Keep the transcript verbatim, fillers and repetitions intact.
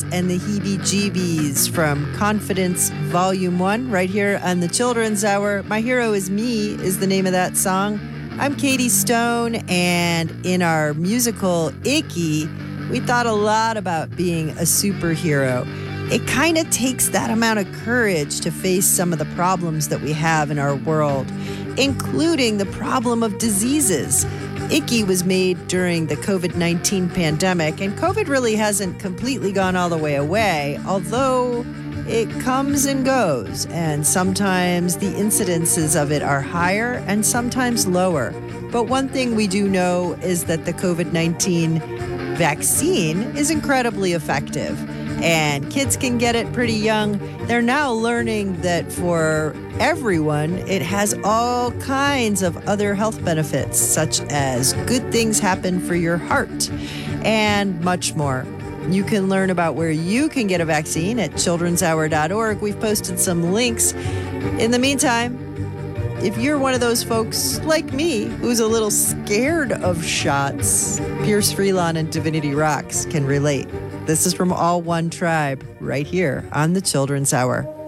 chills and the heebie-jeebies from Confidence Volume one right here on the Children's Hour. My Hero Is Me is the name of that song. I'm Katie Stone, and in our musical Icky, we thought a lot about being a superhero. It kind of takes that amount of courage to face some of the problems that we have in our world, including the problem of diseases. Icky was made during the covid nineteen pandemic, and COVID really hasn't completely gone all the way away, although it comes and goes, and sometimes the incidences of it are higher and sometimes lower. But one thing we do know is that the covid nineteen vaccine is incredibly effective, and kids can get it pretty young. They're now learning that for everyone, it has all kinds of other health benefits, such as good things happen for your heart and much more. You can learn about where you can get a vaccine at children's hour dot org. We've posted some links. In the meantime, if you're one of those folks like me who's a little scared of shots, Pierce Freelon and Divinity Rocks can relate. This is from All One Tribe right here on the Children's Hour.